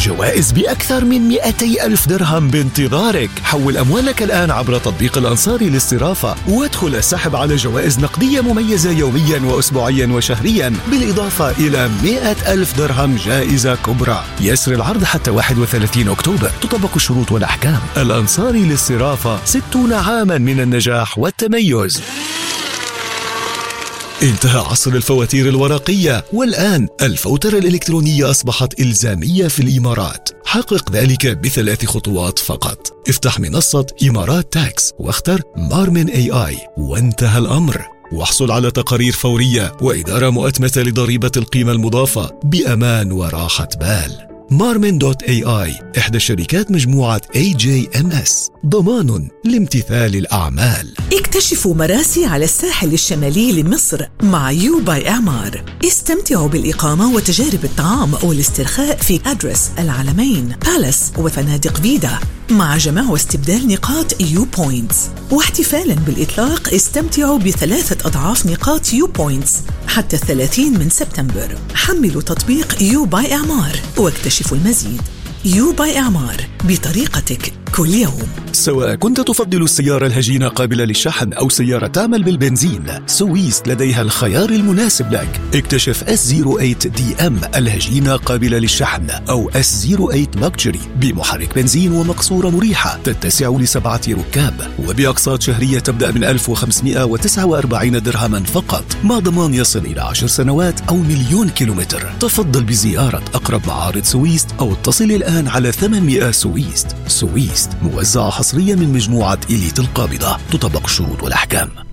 جوائز بأكثر من 200 ألف درهم بانتظارك. حول أموالك الآن عبر تطبيق الأنصاري للصرافة، وادخل السحب على جوائز نقدية مميزة يوميا وأسبوعيا وشهريا، بالإضافة إلى 100 ألف درهم جائزة كبرى. يسري العرض حتى 31 أكتوبر. تطبق الشروط والأحكام. الأنصاري للصرافة، 60 عاما من النجاح والتميز. انتهى عصر الفواتير الورقية، والآن الفوترة الإلكترونية أصبحت إلزامية في الإمارات. حقق ذلك ب3 خطوات فقط. افتح منصة إمارات تاكس واختر مارمن AI وانتهى الأمر. واحصل على تقارير فورية وإدارة مؤتمتة لضريبة القيمة المضافة بأمان وراحة بال. Marmen.ai، إحدى شركات مجموعة AJMS، ضمان لامتثال الأعمال. اكتشفوا مراسي على الساحل الشمالي لمصر مع يو باي إعمار. استمتعوا بالإقامة وتجارب الطعام والاسترخاء في أدرس، العلمين، بالاس وفنادق فيدا، مع جمع واستبدال نقاط يو بوينتس. واحتفالاً بالإطلاق استمتعوا ب3 أضعاف نقاط يو بوينتس حتى 30 من سبتمبر. حملوا تطبيق يو باي إعمار واكتشفوا المزيد. يو باي إعمار، بطريقتك كل يوم. سواء كنت تفضل السيارة الهجينة قابلة للشحن أو سيارة تعمل بالبنزين، سويست لديها الخيار المناسب لك. اكتشف S08DM الهجينة قابلة للشحن، أو S08 Luxury بمحرك بنزين ومقصورة مريحة تتسع ل7 ركاب، وبأقساط شهرية تبدأ من 1549 درهما فقط، مع ضمان يصل إلى 10 سنوات أو 1,000,000 كيلومتر. تفضل بزيارة أقرب معارض سويست أو اتصل الآن على 800 سويست. سويست، موزعة حصريا من مجموعة إليت القابضة. تطبق الشروط والأحكام.